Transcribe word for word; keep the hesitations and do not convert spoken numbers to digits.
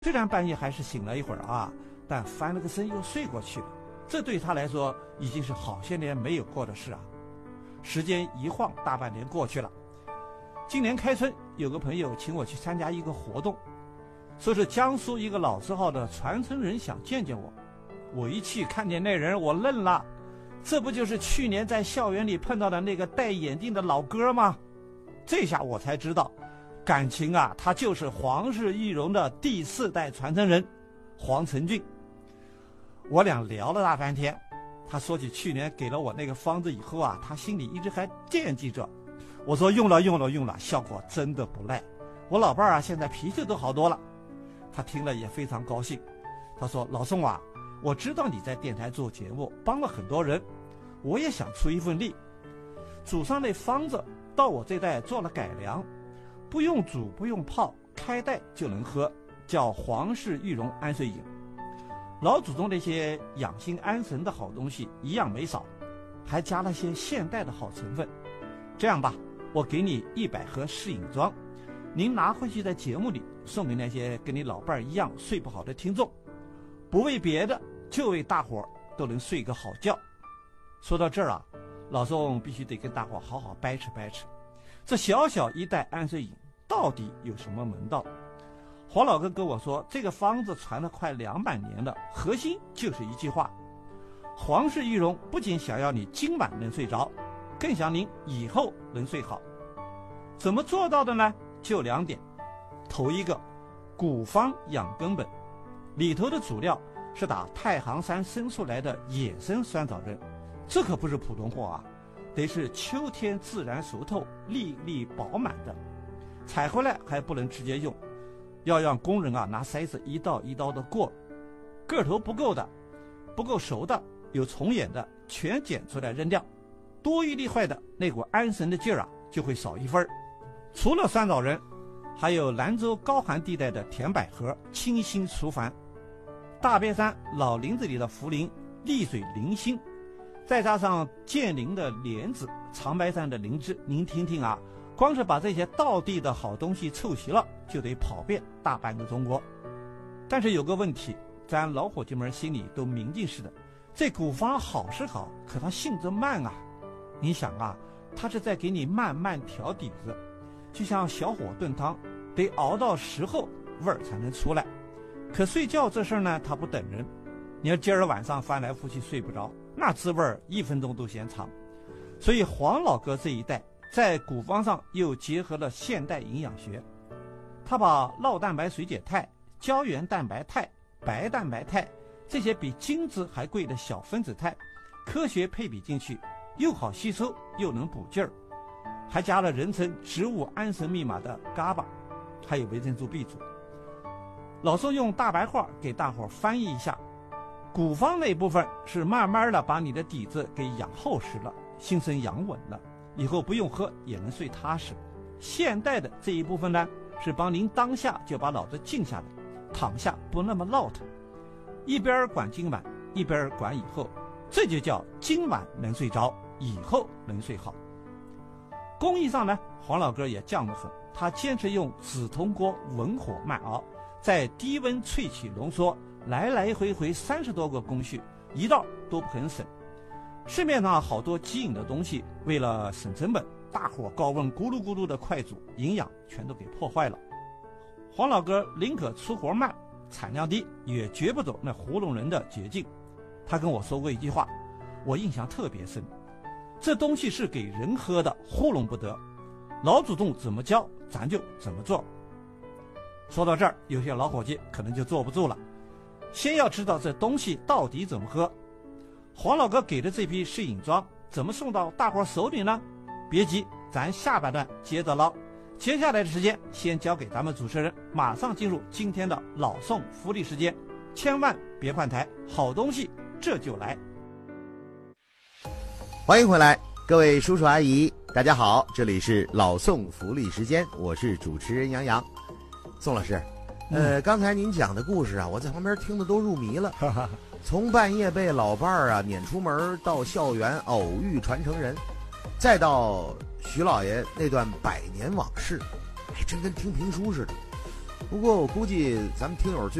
虽然半夜还是醒了一会儿啊，但翻了个身又睡过去了。这对他来说已经是好些年没有过的事啊。时间一晃，大半年过去了。今年开春，有个朋友请我去参加一个活动，说是江苏一个老字号的传承人想见见我。我一去看见那人，我愣了，这不就是去年在校园里碰到的那个戴眼镜的老哥吗？这下我才知道，感情啊，他就是黄氏玉容的第四代传承人黄承俊。我俩聊了大半天，他说起去年给了我那个方子以后啊，他心里一直还惦记着。我说用了用了用了，效果真的不赖。我老伴儿啊，现在脾气都好多了。他听了也非常高兴。他说：“老宋啊，我知道你在电台做节目，帮了很多人，我也想出一份力。祖上那方子到我这代做了改良，不用煮不用泡，开袋就能喝，叫黄氏玉容安睡饮。老祖宗那些养心安神的好东西一样没少，还加了些现代的好成分。这样吧，我给你一百盒试饮装，您拿回去在节目里送给那些跟你老伴儿一样睡不好的听众，不为别的，就为大伙儿都能睡个好觉。”说到这儿啊，老宋必须得跟大伙好好掰扯掰扯，这小小一袋安睡饮到底有什么门道？黄老哥跟我说，这个方子传了快两百年了，核心就是一句话：黄氏玉容不仅想要你今晚能睡着，更想您以后能睡好。怎么做到的呢？就两点。头一个，古方养根本，里头的主料是打太行山生出来的野生酸枣仁，这可不是普通货啊，得是秋天自然熟透、粒粒饱满的，采回来还不能直接用，要让工人啊拿筛子一刀一刀的过，个头不够的、不够熟的、有虫眼的，全捡出来扔掉，多一粒坏的，那股安神的劲儿啊就会少一分。除了酸枣仁，还有兰州高寒地带的甜百合，清新除烦；大别山老林子里的茯苓、丽水灵心，再加上剑林的莲子、长白山的灵芝，您听听啊，光是把这些道地的好东西凑齐了，就得跑遍大半个中国。但是有个问题，咱老伙计们心里都明镜似的，这古方好是好，可它性子慢啊。你想啊，它是在给你慢慢调底子，就像小火炖汤，得熬到时候味儿才能出来。可睡觉这事儿呢，它不等人，你要今儿晚上翻来覆去睡不着，那滋味儿一分钟都嫌长。所以黄老哥这一代在古方上又结合了现代营养学，他把酪蛋白水解肽、胶原蛋白肽、白蛋白肽这些比精子还贵的小分子肽科学配比进去，又好吸收又能补劲儿，还加了人称植物安神密码的 G A B A， 还有维生素 B 族。老宋用大白话给大伙翻译一下，古方那部分是慢慢的把你的底子给养厚实了，心神养稳了，以后不用喝也能睡踏实。现代的这一部分呢，是帮您当下就把脑子静下来，躺下不那么落腾，一边管今晚一边管以后，这就叫今晚能睡着，以后能睡好。工艺上呢，黄老哥也犟得很，他坚持用紫铜锅文火慢熬，在低温萃取浓缩，来来回回三十多个工序，一道都不肯省。市面上好多即饮的东西，为了省成本，大火高温咕噜咕噜的快煮，营养全都给破坏了。黄老哥宁可出活慢，产量低，也绝不走那糊弄人的捷径。他跟我说过一句话，我印象特别深，这东西是给人喝的，糊弄不得，老祖宗怎么教咱就怎么做。说到这儿，有些老伙计可能就坐不住了，先要知道这东西到底怎么喝。黄老哥给的这批试饮装怎么送到大伙手里呢？别急，咱下半段接着唠。接下来的时间先交给咱们主持人，马上进入今天的老宋福利时间，千万别换台，好东西这就来。 欢迎回来，各位叔叔阿姨，大家好，这里是老宋福利时间，我是主持人杨洋。宋老师，呃，嗯、刚才您讲的故事啊，我在旁边听的都入迷了。从半夜被老伴儿啊撵出门，到校园偶遇传承人，再到徐老爷那段百年往事，哎，真跟听评书似的。 不过我估计咱们听友最